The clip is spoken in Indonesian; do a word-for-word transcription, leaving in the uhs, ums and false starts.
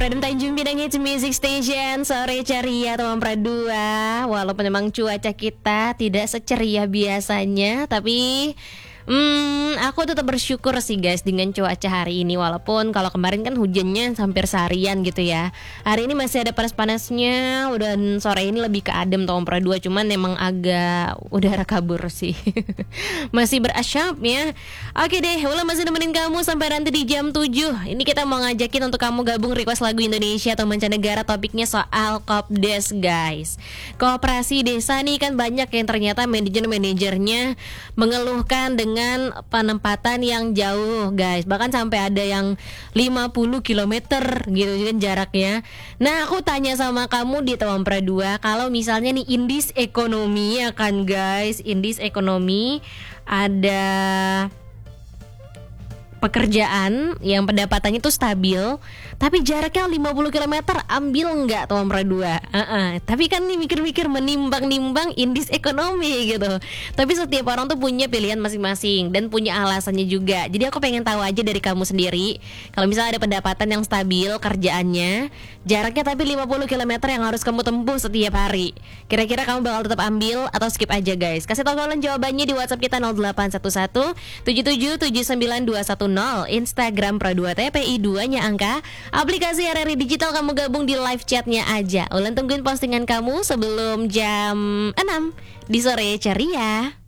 Radem Tanjung Bidang Hits Music Station. Sore ceria teman Pradua. Walaupun memang cuaca kita tidak seceria biasanya, tapi Hmm, aku tetap bersyukur sih guys dengan cuaca hari ini. Walaupun kalau kemarin kan hujannya hampir seharian gitu ya. Hari ini masih ada panas-panasnya. Dan sore ini lebih ke adem tahun Pradua. Cuman memang agak udara kabur sih. Masih berasyap ya. Oke deh, Ula masih nemenin kamu sampai nanti di jam tujuh. Ini kita mau ngajakin untuk kamu gabung request lagu Indonesia atau mancanegara. Topiknya soal Kopdes guys. Koperasi desa nih kan banyak yang ternyata manajer-manajernya mengeluhkan dengan dengan penempatan yang jauh guys. Bahkan sampai ada yang lima puluh kilometer gitu kan jaraknya. Nah aku tanya sama kamu di Tawang Pradua, kalau misalnya nih indis ekonomi ya kan guys, indis ekonomi ada pekerjaan yang pendapatannya itu stabil tapi jaraknya lima puluh kilometer, ambil nggak Tawang Pradua? Uh-uh. Tapi kan nih mikir-mikir menimbang-nimbang indis ekonomi gitu. Tapi setiap orang tuh punya pilihan masing-masing dan punya alasannya juga. Jadi aku pengen tahu aja dari kamu sendiri, kalau misalnya ada pendapatan yang stabil kerjaannya, jaraknya tapi lima puluh kilometer yang harus kamu tempuh setiap hari, kira-kira kamu bakal tetap ambil atau skip aja guys? Kasih tahu kalian jawabannya di WhatsApp kita nol delapan satu satu tujuh tujuh tujuh sembilan dua satu nol, Instagram Pradua T P I dua-nya angka, aplikasi R R I Digital. Kamu gabung di live chatnya aja. Ulan tungguin postingan kamu sebelum jam enam di Sore Ceria.